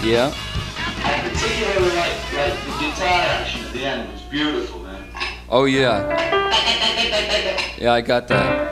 Yeah. I particularly like the guitar action at the end. It was beautiful, man. Oh yeah. Yeah, I got that.